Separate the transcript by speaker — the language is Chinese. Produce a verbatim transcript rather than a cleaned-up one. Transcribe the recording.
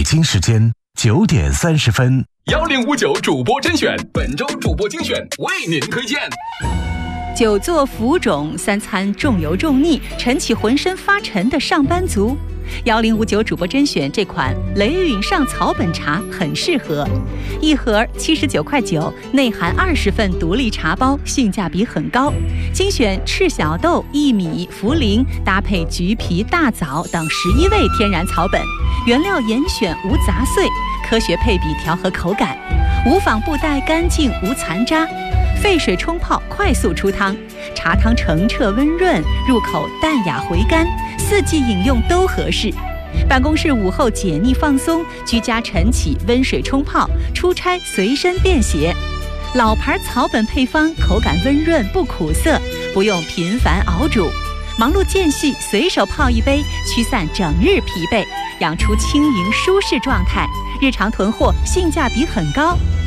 Speaker 1: 京时间九点三十分。
Speaker 2: 幺零五九主播甄选，本周主播精选为您推荐。
Speaker 3: 久坐浮肿，三餐重油重腻，晨起浑身发沉的上班族，幺零五九主播甄选这款雷允上草本茶很适合。一盒七十九块九，内含二十份独立茶包，性价比很高。精选赤小豆、薏米、茯苓，搭配橘皮、大枣等十一味天然草本，原料严选无杂碎，科学配比调和口感，无纺布袋干净无残渣。沸水冲泡，快速出汤，茶汤澄澈温润，入口淡雅回甘，四季饮用都合适。办公室午后解腻放松，居家晨起温水冲泡，出差随身便携。老牌草本配方，口感温润不苦涩，不用频繁熬煮。忙碌间隙随手泡一杯，驱散整日疲惫，养出轻盈舒适状态。日常囤货，性价比很高。